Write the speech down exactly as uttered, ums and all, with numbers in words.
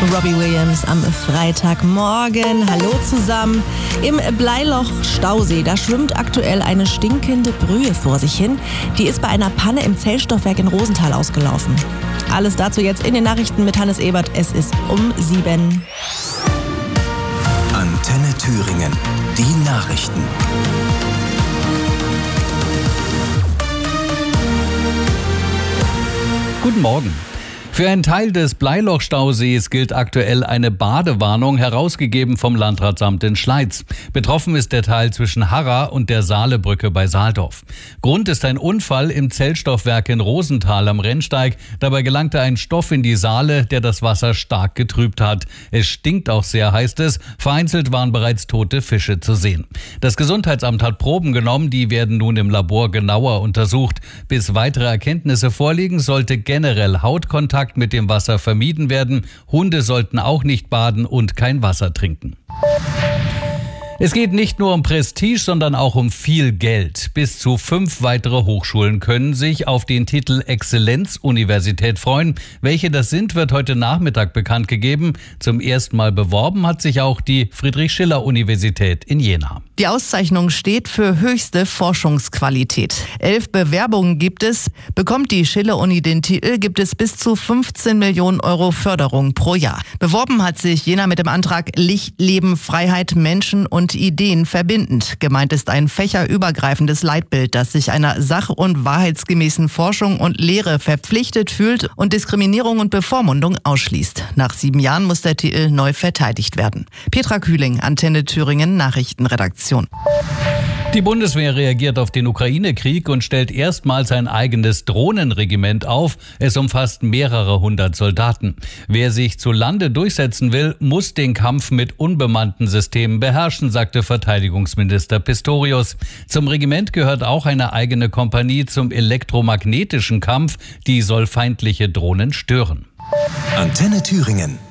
Robbie Williams am Freitagmorgen. Hallo zusammen. Im Bleiloch-Stausee, da schwimmt aktuell eine stinkende Brühe vor sich hin. Die ist bei einer Panne im Zellstoffwerk in Rosenthal ausgelaufen. Alles dazu jetzt in den Nachrichten mit Hannes Ebert. Es ist um sieben. Antenne Thüringen, die Nachrichten. Guten Morgen. Für einen Teil des Bleiloch-Stausees gilt aktuell eine Badewarnung, herausgegeben vom Landratsamt in Schleiz. Betroffen ist der Teil zwischen Harra und der Saalebrücke bei Saaldorf. Grund ist ein Unfall im Zellstoffwerk in Rosenthal am Rennsteig. Dabei gelangte ein Stoff in die Saale, der das Wasser stark getrübt hat. Es stinkt auch sehr, heißt es. Vereinzelt waren bereits tote Fische zu sehen. Das Gesundheitsamt hat Proben genommen, die werden nun im Labor genauer untersucht. Bis weitere Erkenntnisse vorliegen, sollte generell Hautkontakt mit dem Wasser vermieden werden. Hunde sollten auch nicht baden und kein Wasser trinken. Es geht nicht nur um Prestige, sondern auch um viel Geld. Bis zu fünf weitere Hochschulen können sich auf den Titel Exzellenzuniversität freuen. Welche das sind, wird heute Nachmittag bekannt gegeben. Zum ersten Mal beworben hat sich auch die Friedrich-Schiller-Universität in Jena. Die Auszeichnung steht für höchste Forschungsqualität. Elf Bewerbungen gibt es. Bekommt die Schiller-Uni den Titel, gibt es bis zu fünfzehn Millionen Euro Förderung pro Jahr. Beworben hat sich Jena mit dem Antrag Licht, Leben, Freiheit, Menschen und Ideen verbindend. Gemeint ist ein fächerübergreifendes Leitbild, das sich einer sach- und wahrheitsgemäßen Forschung und Lehre verpflichtet fühlt und Diskriminierung und Bevormundung ausschließt. Nach sieben Jahren muss der Titel neu verteidigt werden. Petra Kühling, Antenne Thüringen, Nachrichtenredaktion. Die Bundeswehr reagiert auf den Ukraine-Krieg und stellt erstmals ein eigenes Drohnenregiment auf. Es umfasst mehrere hundert Soldaten. Wer sich zu Lande durchsetzen will, muss den Kampf mit unbemannten Systemen beherrschen, sagte Verteidigungsminister Pistorius. Zum Regiment gehört auch eine eigene Kompanie zum elektromagnetischen Kampf. Die soll feindliche Drohnen stören. Antenne Thüringen.